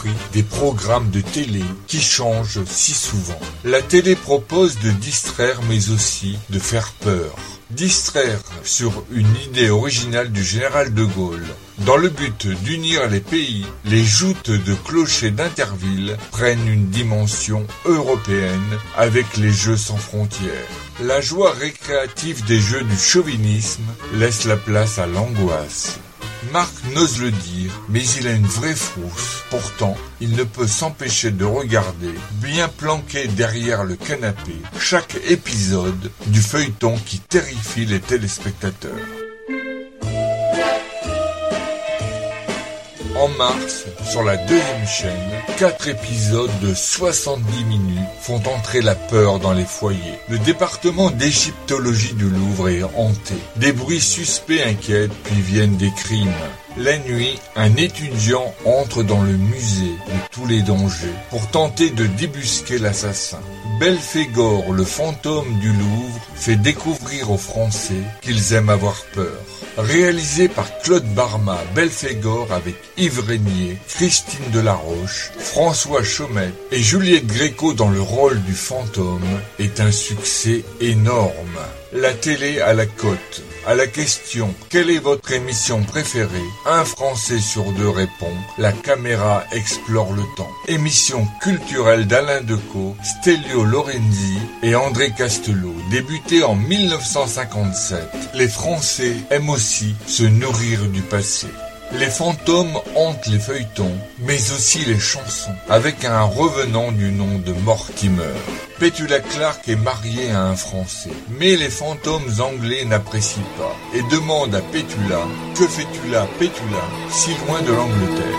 mépris des programmes de télé qui changent si souvent. La télé propose de distraire mais aussi de faire peur. Distraire sur une idée originale du général de Gaulle. Dans le but d'unir les pays, les joutes de clochers d'Interville prennent une dimension européenne avec les Jeux sans frontières. La joie récréative des jeux du chauvinisme laisse la place à l'angoisse. Marc n'ose le dire, mais il a une vraie frousse. Pourtant, il ne peut s'empêcher de regarder, bien planqué derrière le canapé, chaque épisode du feuilleton qui terrifie les téléspectateurs. En mars, sur la deuxième chaîne, 4 épisodes de 70 minutes font entrer la peur dans les foyers. Le département d'égyptologie du Louvre est hanté. Des bruits suspects inquiètent, puis viennent des crimes. La nuit, un étudiant entre dans le musée de tous les dangers pour tenter de débusquer l'assassin. Belphégor, le fantôme du Louvre, fait découvrir aux Français qu'ils aiment avoir peur. Réalisé par Claude Barma, Belphégor avec Yves Régnier, Christine Delaroche, François Chaumette et Juliette Gréco dans le rôle du fantôme, est un succès énorme. La télé à la cote. À la question « Quelle est votre émission préférée ?», un Français sur 2 répond « La caméra explore le temps ». Émission culturelle d'Alain Decaux, Stelio Lorenzi et André Castelot. Débutée en 1957, les Français aiment aussi se nourrir du passé. Les fantômes hantent les feuilletons, mais aussi les chansons, avec un revenant du nom de Mortimer. Petula Clark est mariée à un Français, mais les fantômes anglais n'apprécient pas et demandent à Petula « Que fais-tu là, Petula, si loin de l'Angleterre ?»